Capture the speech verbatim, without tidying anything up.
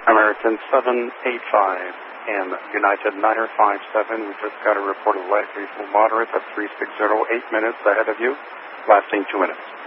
American seven eight five and United niner five seven. We just got a report of light reasonable moderate at three six zero, eight minutes ahead of you, lasting two minutes.